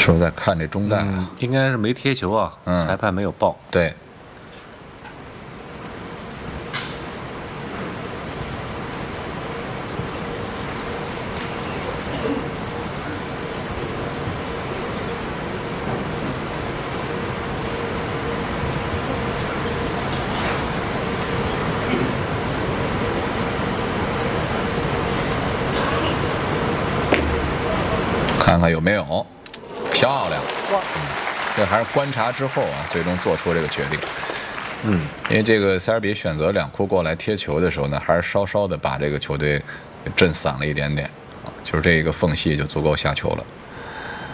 是不是在看这中弹啊？ 应该是没贴球啊，裁判没有报。 对。看看有没有，漂亮。这还是观察之后啊，最终做出这个决定。因为这个塞尔比选择两库过来贴球的时候呢，还是稍稍的把这个球队震散了一点点啊，就是这个缝隙就足够下球了。